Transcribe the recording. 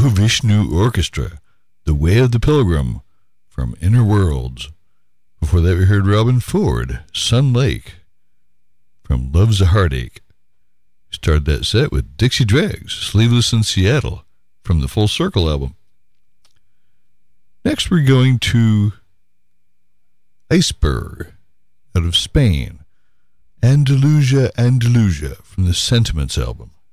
Vishnu Orchestra, The Way of the Pilgrim from Inner Worlds. Before that, we heard Robin Ford, Sun Lake from Love's a Heartache. Started that set with Dixie Dregs, Sleeveless in Seattle from the Full Circle album. Next, we're going to Iceberg out of Spain. Andalusia, Andalusia from the Sentiments album.